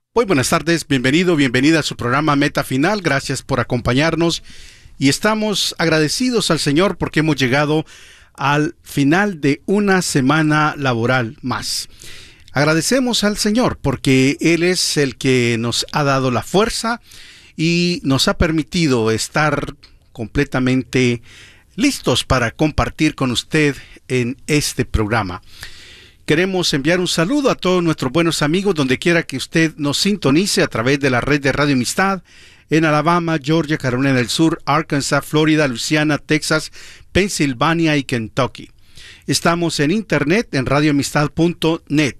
Muy buenas tardes, bienvenida a su programa Meta Final. Gracias por acompañarnos y estamos agradecidos al Señor porque hemos llegado al final de una semana laboral más. Agradecemos al Señor porque Él es el que nos ha dado la fuerza y nos ha permitido estar completamente listos para compartir con usted en este programa. Queremos enviar un saludo a todos nuestros buenos amigos donde quiera que usted nos sintonice a través de la red de Radio Amistad en Alabama, Georgia, Carolina del Sur, Arkansas, Florida, Luisiana, Texas, Pensilvania y Kentucky. Estamos en internet en radioamistad.net,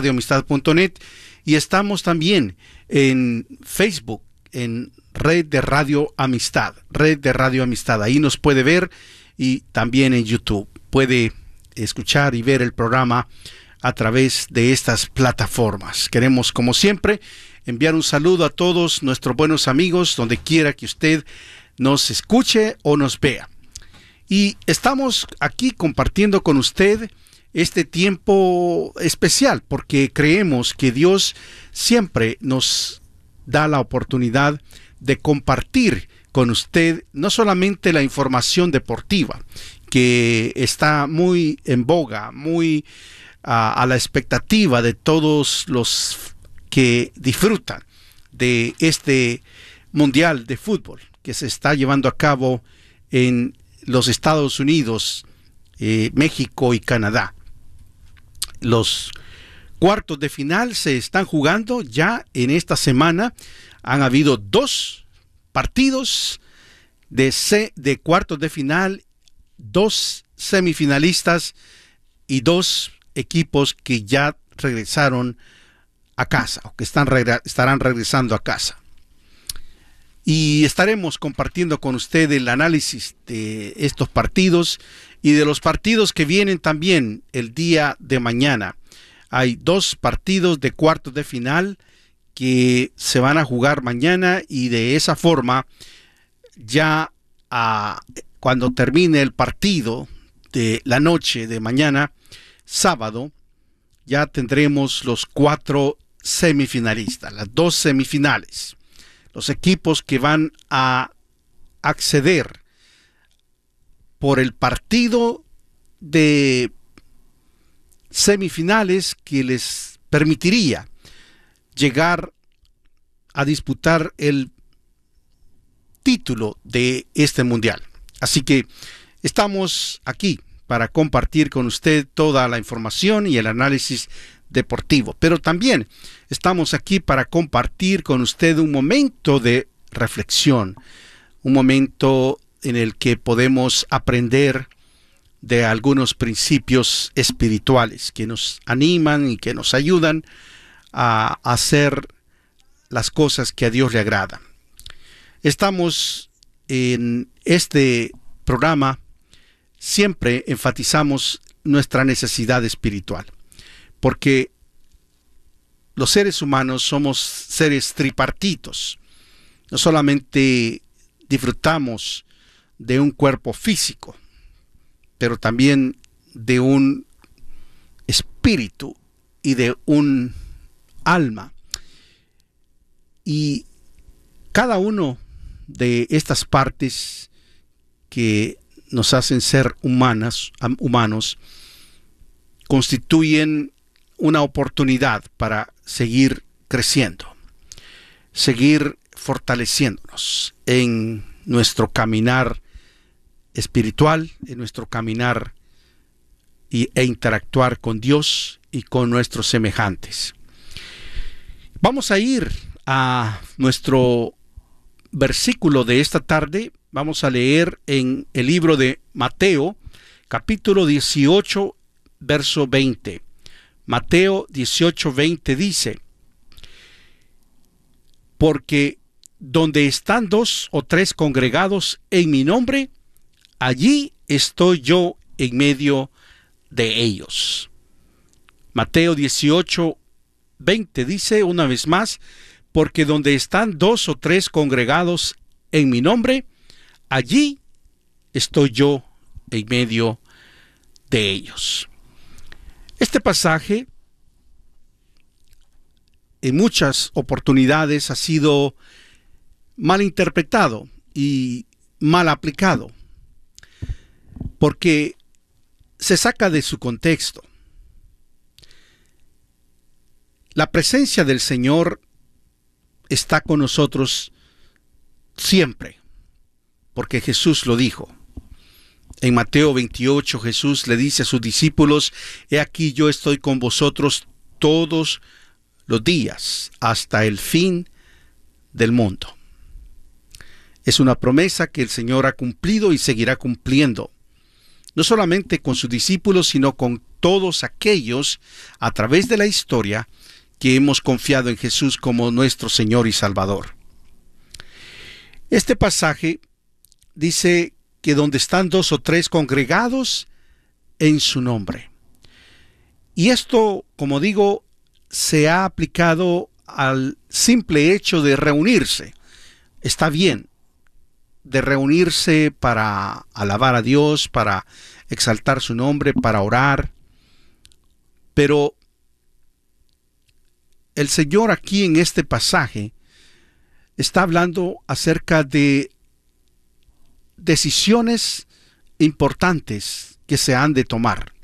y estamos también en Facebook, en Red de Radio Amistad. Ahí nos puede ver y también en YouTube. Puede escuchar y ver el programa a través de estas plataformas. Queremos, como siempre, enviar un saludo a todos nuestros buenos amigos, donde quiera que usted nos escuche o nos vea. Y estamos aquí compartiendo con usted este tiempo especial, porque creemos que Dios siempre nos da la oportunidad de compartir con usted no solamente la información deportiva, que está muy en boga, muy a la expectativa de todos los que disfrutan de este Mundial de Fútbol que se está llevando a cabo en los Estados Unidos, México y Canadá. Los cuartos de final se están jugando ya en esta semana. Han habido 2 partidos de cuartos de final, 2 semifinalistas y 2 equipos que ya regresaron a casa o que estarán regresando a casa. Y estaremos compartiendo con usted el análisis de estos partidos y de los partidos que vienen también el día de mañana. Hay 2 partidos de cuartos de final que se van a jugar mañana y de esa forma ya cuando termine el partido de la noche de mañana, sábado, ya tendremos los 4 semifinalistas, las 2 semifinales, los equipos que van a acceder por el partido de semifinales que les permitiría llegar a disputar el título de este mundial. Así que estamos aquí para compartir con usted toda la información y el análisis deportivo, pero también estamos aquí para compartir con usted un momento de reflexión, un momento en el que podemos aprender de algunos principios espirituales que nos animan y que nos ayudan a hacer las cosas que a Dios le agradan. Estamos en este programa, siempre enfatizamos nuestra necesidad espiritual, porque los seres humanos somos seres tripartitos. No solamente disfrutamos de un cuerpo físico, pero también de un espíritu y de un alma. Y cada uno de estas partes que nos hacen ser humanos, constituyen una oportunidad para seguir creciendo, seguir fortaleciéndonos en nuestro caminar espiritual, en nuestro caminar e interactuar con Dios y con nuestros semejantes. Vamos a ir a nuestro versículo de esta tarde. Vamos a leer en el libro de Mateo, capítulo 18, verso 20. Mateo 18:20 dice: porque donde están 2 o 3 congregados en mi nombre, allí estoy yo en medio de ellos. Mateo 18:20 dice una vez más: porque donde están 2 o 3 congregados en mi nombre, allí estoy yo en medio de ellos. Este pasaje en muchas oportunidades ha sido mal interpretado y mal aplicado, porque se saca de su contexto. La presencia del Señor está con nosotros siempre, porque Jesús lo dijo. En Mateo 28, Jesús le dice a sus discípulos: he aquí yo estoy con vosotros todos los días, hasta el fin del mundo. Es una promesa que el Señor ha cumplido y seguirá cumpliendo, no solamente con sus discípulos, sino con todos aquellos a través de la historia que hemos confiado en Jesús como nuestro Señor y Salvador. Este pasaje dice que donde están 2 o 3 congregados en su nombre. Y esto, como digo, se ha aplicado al simple hecho de reunirse. Está bien, de reunirse para alabar a Dios, para exaltar su nombre, para orar. Pero el Señor aquí en este pasaje está hablando acerca de decisiones importantes que se han de tomar.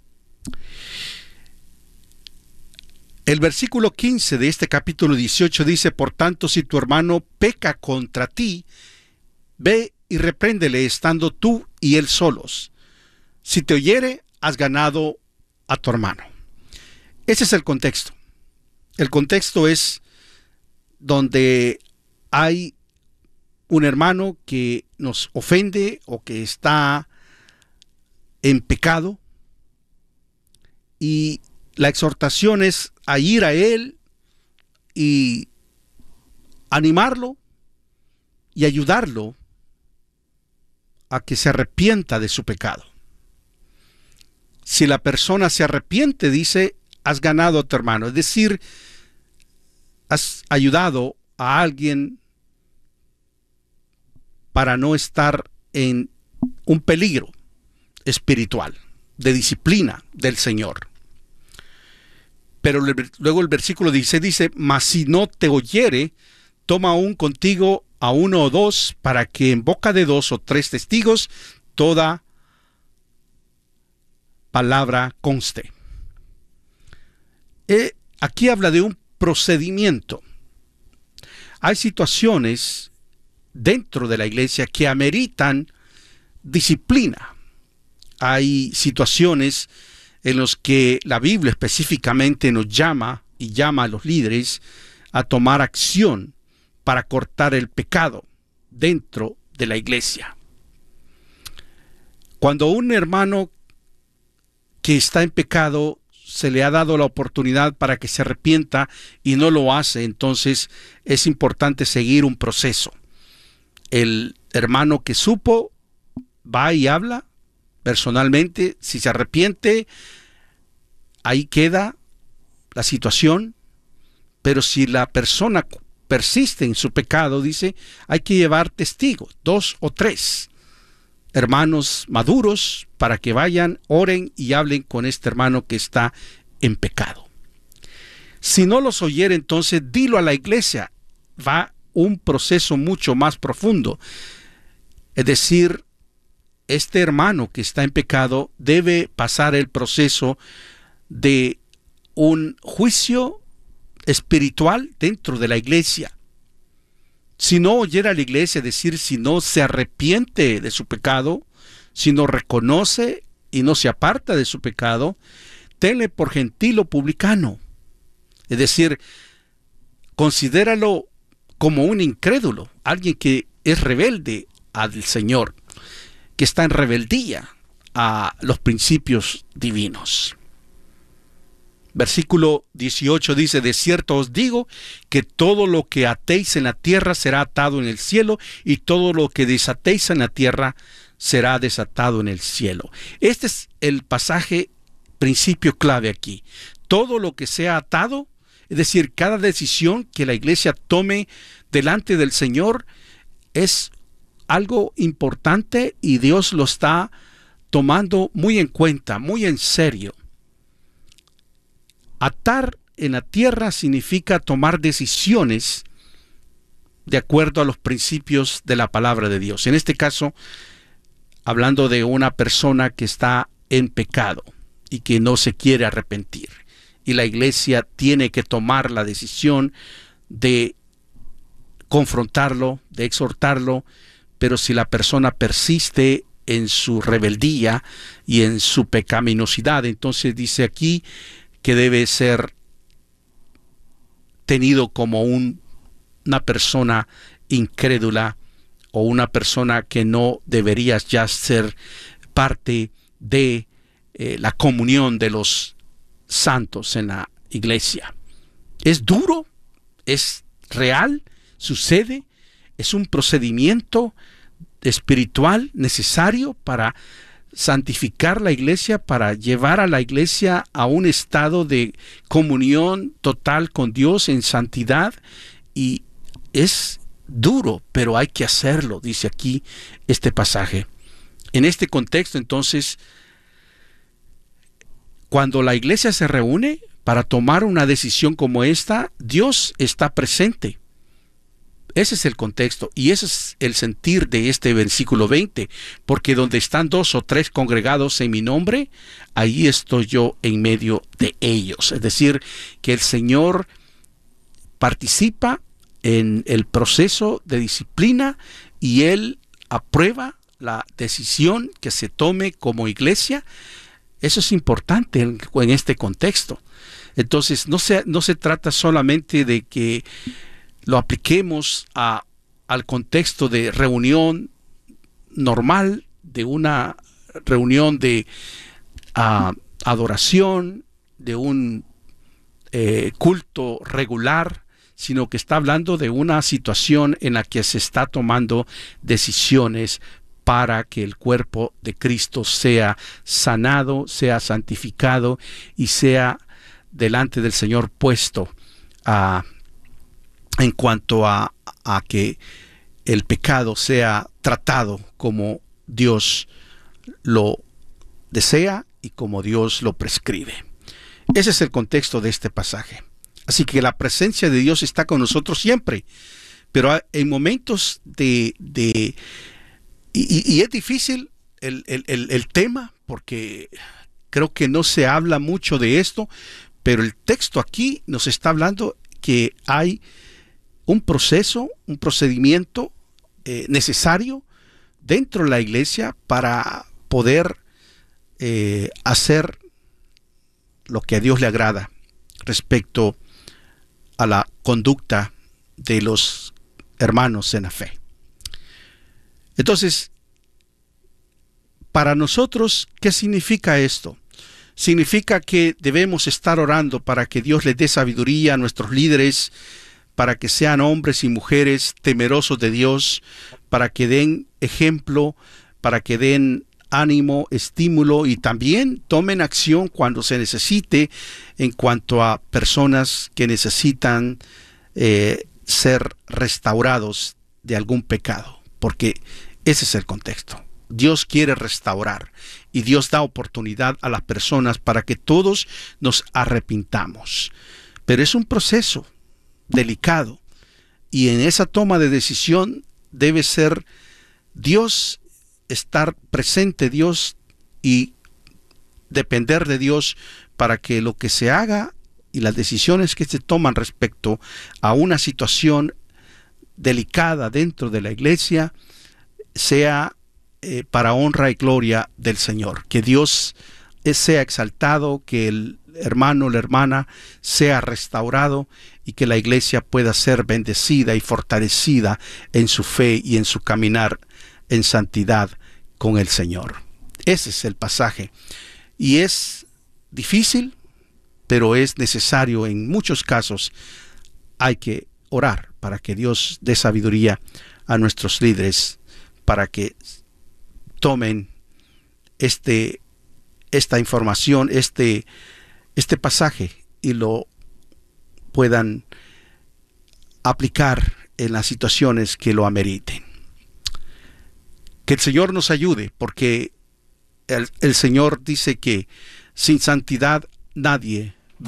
El versículo 15 de este capítulo 18 dice: por tanto, si tu hermano peca contra ti, ve y repréndele estando tú y él solos. Si te oyere, has ganado a tu hermano. Ese es el contexto. El contexto es donde hay un hermano que nos ofende o que está en pecado, y la exhortación es a ir a él y animarlo y ayudarlo a que se arrepienta de su pecado. Si la persona se arrepiente, dice, has ganado a tu hermano. Es decir, has ayudado a alguien para no estar en un peligro espiritual, de disciplina del Señor. Pero luego el versículo 16 dice: mas si no te oyere, toma aún contigo a 1 o 2, para que en boca de 2 o 3 testigos toda palabra conste. Aquí habla de un procedimiento. Hay situaciones dentro de la iglesia que ameritan disciplina. Hay situaciones en las que la Biblia específicamente nos llama y llama a los líderes a tomar acción para cortar el pecado dentro de la iglesia. Cuando un hermano que está en pecado se le ha dado la oportunidad para que se arrepienta y no lo hace, entonces es importante seguir un proceso. El hermano que supo va y habla personalmente. Si se arrepiente, ahí queda la situación. Pero si la persona persiste en su pecado, dice, hay que llevar testigos, 2 o 3 hermanos maduros, para que vayan, oren y hablen con este hermano que está en pecado. Si no los oyere, entonces dilo a la iglesia. Va un proceso mucho más profundo. Es decir, este hermano que está en pecado debe pasar el proceso de un juicio espiritual dentro de la iglesia. Si no oyera a la iglesia, es decir, si no se arrepiente de su pecado, si no reconoce y no se aparta de su pecado, tenle por gentil o publicano. Es decir, considéralo como un incrédulo, alguien que es rebelde al Señor, que está en rebeldía a los principios divinos. Versículo 18 dice: de cierto os digo que todo lo que atéis en la tierra será atado en el cielo, y todo lo que desatéis en la tierra será desatado en el cielo. Este es el pasaje, principio clave aquí. Todo lo que sea atado, es decir, cada decisión que la iglesia tome delante del Señor es algo importante y Dios lo está tomando muy en cuenta, muy en serio. Atar en la tierra significa tomar decisiones de acuerdo a los principios de la palabra de Dios. En este caso, hablando de una persona que está en pecado y que no se quiere arrepentir. Y la iglesia tiene que tomar la decisión de confrontarlo, de exhortarlo, pero si la persona persiste en su rebeldía y en su pecaminosidad, entonces dice aquí que debe ser tenido como una persona incrédula o una persona que no debería ya ser parte de la comunión de los santos en la iglesia. Es duro, es real, sucede, es un procedimiento espiritual necesario para santificar la iglesia, para llevar a la iglesia a un estado de comunión total con Dios en santidad, y es duro, pero hay que hacerlo, dice aquí este pasaje. En este contexto, entonces, cuando la iglesia se reúne para tomar una decisión como esta, Dios está presente. Ese es el contexto y ese es el sentir de este versículo 20, porque donde están 2 o 3 congregados en mi nombre, ahí estoy yo en medio de ellos. Es decir, que el Señor participa en el proceso de disciplina y Él aprueba la decisión que se tome como iglesia. Eso es importante en este contexto. Entonces, no se trata solamente de que lo apliquemos al contexto de reunión normal, de una reunión de adoración, de un culto regular, sino que está hablando de una situación en la que se está tomando decisiones para que el cuerpo de Cristo sea sanado, sea santificado y sea delante del Señor puesto en cuanto a que el pecado sea tratado como Dios lo desea y como Dios lo prescribe. Ese es el contexto de este pasaje. Así que la presencia de Dios está con nosotros siempre, pero en momentos y es difícil el tema, porque creo que no se habla mucho de esto, pero el texto aquí nos está hablando que hay un proceso, un procedimiento necesario dentro de la iglesia para poder hacer lo que a Dios le agrada respecto a la conducta de los hermanos en la fe. Entonces, para nosotros, ¿qué significa esto? Significa que debemos estar orando para que Dios les dé sabiduría a nuestros líderes, para que sean hombres y mujeres temerosos de Dios, para que den ejemplo, para que den ánimo, estímulo y también tomen acción cuando se necesite en cuanto a personas que necesitan ser restaurados de algún pecado, porque ese es el contexto. Dios quiere restaurar y Dios da oportunidad a las personas para que todos nos arrepintamos, pero es un proceso delicado y en esa toma de decisión debe ser Dios, estar presente Dios y depender de Dios para que lo que se haga y las decisiones que se toman respecto a una situación delicada dentro de la iglesia sea para honra y gloria del Señor. Que Dios sea exaltado, que el hermano o la hermana sea restaurado y que la iglesia pueda ser bendecida y fortalecida en su fe y en su caminar en santidad con el Señor. Ese es el pasaje. Y es difícil, pero es necesario en muchos casos. Hay que orar para que Dios dé sabiduría a nuestros líderes para que tomen esta información, este pasaje y lo puedan aplicar en las situaciones que lo ameriten. Que el Señor nos ayude, porque el Señor dice que sin santidad nadie verá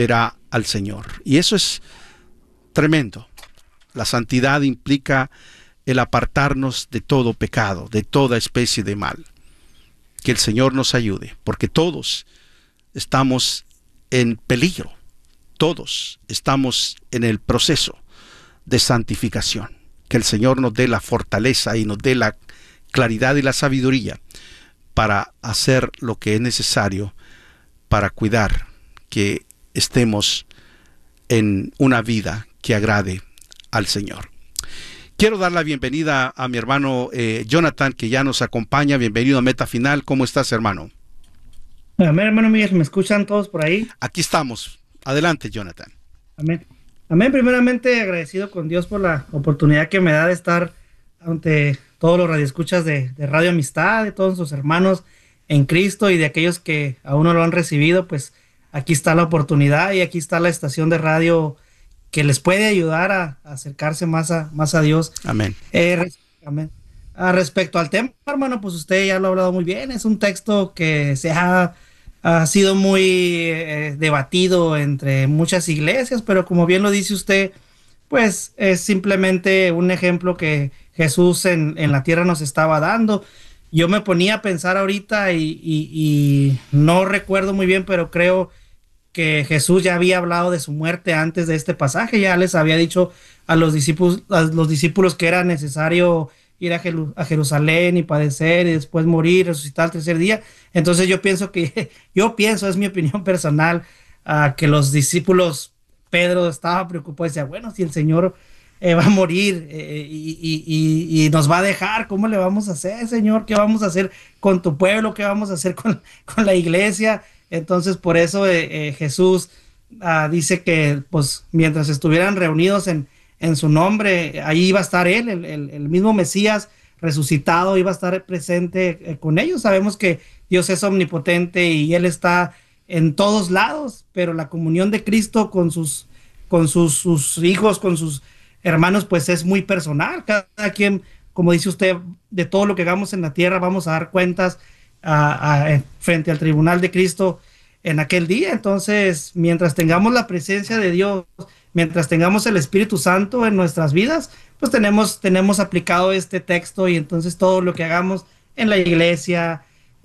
al Señor. Y eso es tremendo. La santidad implica el apartarnos de todo pecado, de toda especie de mal. Que el Señor nos ayude, porque todos estamos en peligro. Todos estamos en el proceso de santificación. Que el Señor nos dé la fortaleza y nos dé la claridad y la sabiduría para hacer lo que es necesario para cuidar que estemos en una vida que agrade al Señor. Quiero dar la bienvenida a mi hermano Jonathan, que ya nos acompaña. Bienvenido a Meta Final. ¿Cómo estás, hermano? Amén, hermano Miguel, ¿me escuchan todos por ahí? Aquí estamos. Adelante, Jonathan. Amén. Amén, primeramente agradecido con Dios por la oportunidad que me da de estar ante todos los radioescuchas de Radio Amistad, de todos sus hermanos en Cristo y de aquellos que aún no lo han recibido. Pues aquí está la oportunidad y aquí está la estación de radio que les puede ayudar a acercarse más a Dios. Amén. Amén. Respecto al tema, hermano, pues usted ya lo ha hablado muy bien. Es un texto que ha sido muy debatido entre muchas iglesias, pero como bien lo dice usted, pues es simplemente un ejemplo que Jesús en la tierra nos estaba dando. Yo me ponía a pensar ahorita y no recuerdo muy bien, pero creo que Jesús ya había hablado de su muerte antes de este pasaje. Ya les había dicho a los discípulos que era necesario ir a Jerusalén y padecer y después morir, resucitar al tercer día. Entonces yo pienso, es mi opinión personal, que los discípulos, Pedro estaba preocupado y decía, bueno, si el Señor va a morir y nos va a dejar, ¿cómo le vamos a hacer, Señor? ¿Qué vamos a hacer con tu pueblo? ¿Qué vamos a hacer con la iglesia? Entonces por eso Jesús dice que pues mientras estuvieran reunidos en su nombre, ahí iba a estar él, el mismo Mesías resucitado, iba a estar presente con ellos. Sabemos que Dios es omnipotente y él está en todos lados, pero la comunión de Cristo con sus hijos, con sus hermanos, pues es muy personal. Cada quien, como dice usted, de todo lo que hagamos en la tierra vamos a dar cuentas frente al tribunal de Cristo en aquel día. Entonces, mientras tengamos la presencia de Dios, mientras tengamos el Espíritu Santo en nuestras vidas, pues tenemos aplicado este texto, y entonces todo lo que hagamos en la iglesia,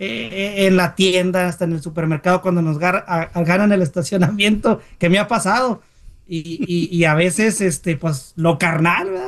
en la tienda, hasta en el supermercado, cuando nos ganan el estacionamiento, que me ha pasado, y a veces pues lo carnal, ¿verdad?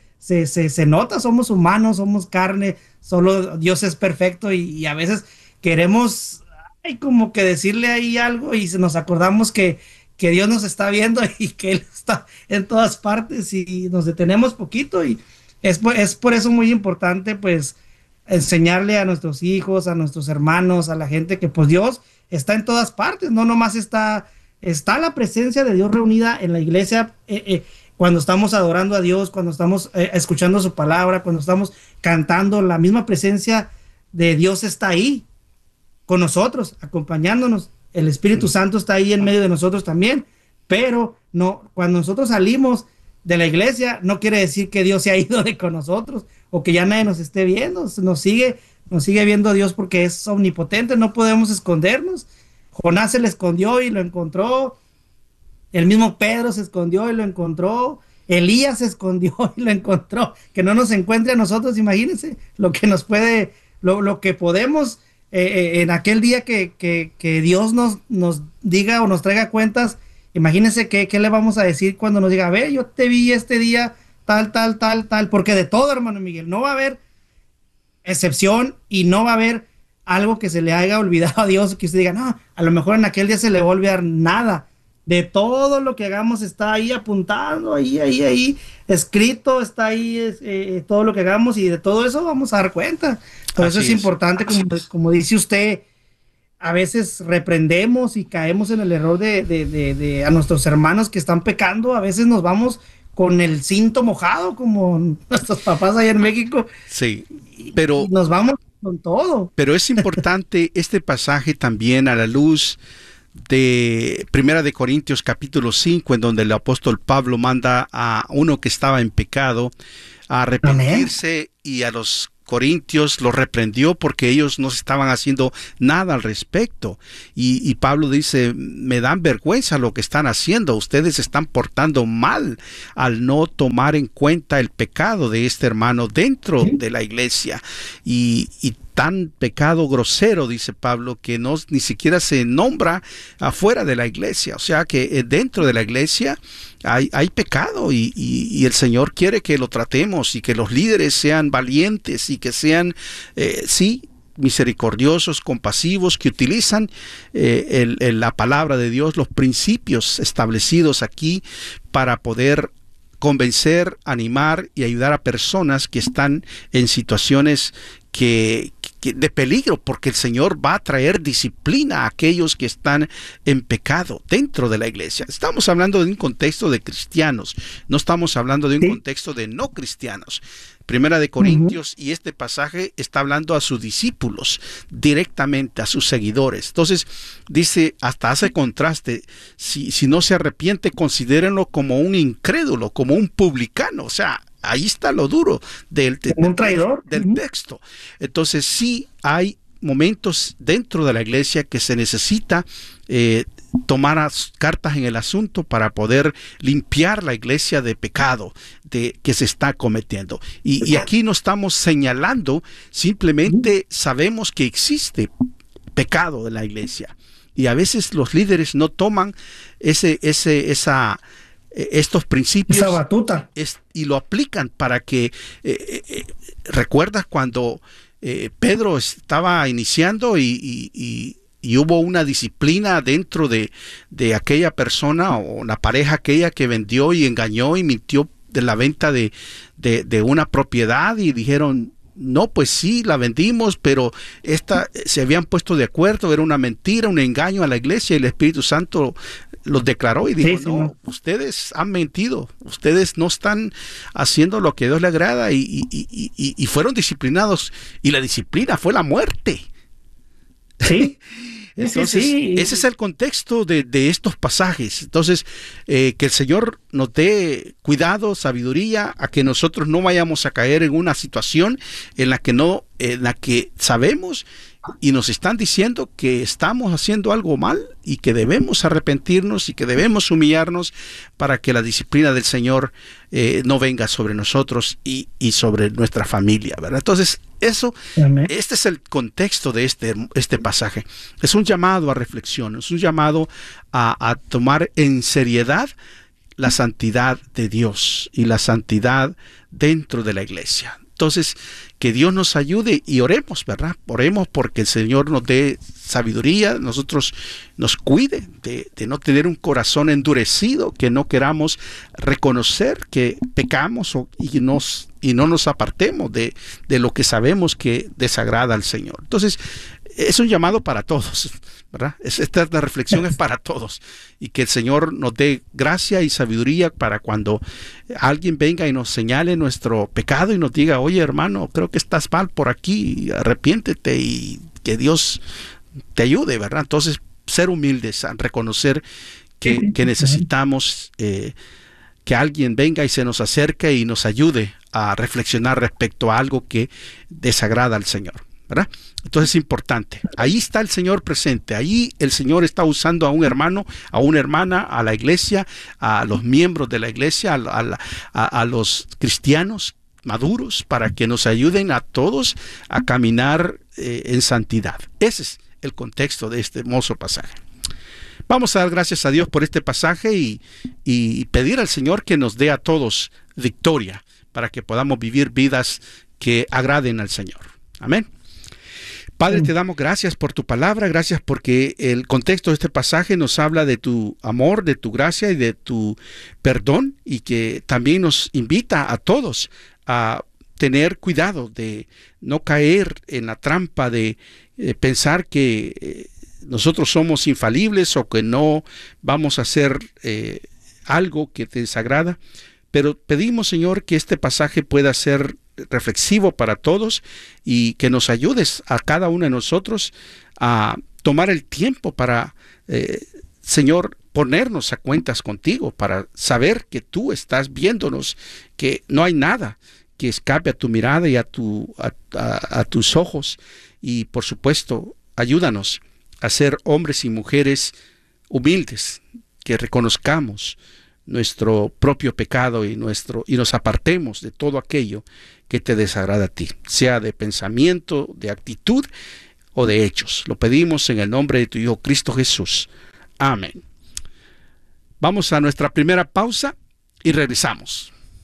Se nota, somos humanos, somos carne, solo Dios es perfecto, y a veces queremos como que decirle ahí algo y nos acordamos que Dios nos está viendo y que Él está en todas partes, y nos detenemos poquito, y es por eso muy importante pues enseñarle a nuestros hijos, a nuestros hermanos, a la gente, que pues Dios está en todas partes, no nomás está la presencia de Dios reunida en la iglesia, cuando estamos adorando a Dios, cuando estamos escuchando su palabra, cuando estamos cantando, la misma presencia de Dios está ahí con nosotros, acompañándonos. El Espíritu Santo está ahí en medio de nosotros también, pero no, cuando nosotros salimos de la iglesia, no quiere decir que Dios se ha ido con nosotros o que ya nadie nos esté viendo. Nos sigue viendo Dios, porque es omnipotente, no podemos escondernos. Jonás se le escondió y lo encontró. El mismo Pedro se escondió y lo encontró. Elías se escondió y lo encontró. Que no nos encuentre a nosotros, imagínense lo que nos puede, lo que podemos en aquel día que Dios nos diga o nos traiga cuentas. Imagínense qué le vamos a decir cuando nos diga, a ver, yo te vi este día, tal, porque de todo, hermano Miguel, no va a haber excepción y no va a haber algo que se le haya olvidado a Dios, que usted diga, no, a lo mejor en aquel día se le va a olvidar nada. De todo lo que hagamos está ahí apuntado, ahí escrito, está ahí todo lo que hagamos, y de todo eso vamos a dar cuenta. Por eso es importante, como dice usted, a veces reprendemos y caemos en el error de a nuestros hermanos que están pecando. A veces nos vamos con el cinto mojado, como nuestros papás allá en México. Sí, pero y nos vamos con todo. Pero es importante este pasaje también a la luz de Primera de Corintios capítulo 5, en donde el apóstol Pablo manda a uno que estaba en pecado a arrepentirse. Amén. Y a los Corintios los reprendió porque ellos no estaban haciendo nada al respecto. Y Pablo dice, me dan vergüenza lo que están haciendo. Ustedes se están portando mal al no tomar en cuenta el pecado de este hermano dentro de la iglesia. Y tan pecado grosero, dice Pablo, que ni siquiera se nombra afuera de la iglesia. O sea que dentro de la iglesia hay pecado y el Señor quiere que lo tratemos y que los líderes sean valientes y que sean, misericordiosos, compasivos, que utilizan la palabra de Dios, los principios establecidos aquí para poder convencer, animar y ayudar a personas que están en situaciones de peligro, porque el Señor va a traer disciplina a aquellos que están en pecado dentro de la iglesia. Estamos hablando de un contexto de cristianos, no estamos hablando de un contexto de no cristianos. Primera de Corintios, y este pasaje está hablando a sus discípulos, directamente a sus seguidores. Entonces, dice, hasta hace contraste, si no se arrepiente, considérenlo como un incrédulo, como un publicano. O sea, ahí está lo duro del texto. Entonces, sí hay momentos dentro de la iglesia que se necesita tomar cartas en el asunto para poder limpiar la iglesia de pecado que se está cometiendo. Y aquí no estamos señalando, simplemente sabemos que existe pecado en la iglesia. Y a veces los líderes no toman estos principios, esa batuta, y lo aplican para que ¿recuerdas cuando Pedro estaba iniciando y hubo una disciplina dentro de aquella persona o la pareja aquella que vendió y engañó y mintió de la venta de una propiedad? Y dijeron, no, pues sí, la vendimos, pero se habían puesto de acuerdo, era una mentira, un engaño a la iglesia, y el Espíritu Santo los declaró y dijo, no, ustedes han mentido, ustedes no están haciendo lo que a Dios le agrada, y fueron disciplinados, y la disciplina fue la muerte. Sí. Entonces, ese es el contexto de estos pasajes. Entonces, que el Señor nos dé cuidado, sabiduría, a que nosotros no vayamos a caer en una situación en la que sabemos y nos están diciendo que estamos haciendo algo mal y que debemos arrepentirnos y que debemos humillarnos para que la disciplina del Señor no venga sobre nosotros y sobre nuestra familia, ¿verdad? Entonces, este es el contexto de este pasaje. Es un llamado a reflexión, es un llamado a tomar en seriedad la santidad de Dios y la santidad dentro de la iglesia. Entonces, que Dios nos ayude y oremos, ¿verdad? Oremos porque el Señor nos dé sabiduría, nosotros nos cuide de no tener un corazón endurecido, que no queramos reconocer que pecamos y no nos apartemos de lo que sabemos que desagrada al Señor. Entonces, es un llamado para todos, ¿verdad? La reflexión es para todos, y que el Señor nos dé gracia y sabiduría para cuando alguien venga y nos señale nuestro pecado y nos diga, oye hermano, creo que estás mal por aquí, arrepiéntete, y que Dios te ayude, ¿verdad? Entonces, ser humildes, reconocer que necesitamos que alguien venga y se nos acerque y nos ayude a reflexionar respecto a algo que desagrada al Señor, ¿verdad? Entonces es importante. Ahí está el Señor presente. Ahí el Señor está usando a un hermano, a una hermana, a la iglesia, a los miembros de la iglesia, a los cristianos maduros, para que nos ayuden a todos a caminar en santidad. Ese es el contexto de este hermoso pasaje. Vamos a dar gracias a Dios por este pasaje y pedir al Señor que nos dé a todos victoria para que podamos vivir vidas que agraden al Señor. Amén. Padre, te damos gracias por tu palabra, gracias porque el contexto de este pasaje nos habla de tu amor, de tu gracia y de tu perdón, y que también nos invita a todos a tener cuidado de no caer en la trampa de pensar que nosotros somos infalibles o que no vamos a hacer algo que te desagrada. Pero pedimos, Señor, que este pasaje pueda ser reflexivo para todos y que nos ayudes a cada uno de nosotros a tomar el tiempo para, Señor, ponernos a cuentas contigo, para saber que tú estás viéndonos, que no hay nada que escape a tu mirada y a tus ojos. Y por supuesto, ayúdanos a ser hombres y mujeres humildes, que reconozcamos nuestro propio pecado y nos apartemos de todo aquello que te desagrada a ti, sea de pensamiento, de actitud o de hechos. Lo pedimos en el nombre de tu Hijo Cristo Jesús. Amén. Vamos a nuestra primera pausa y regresamos.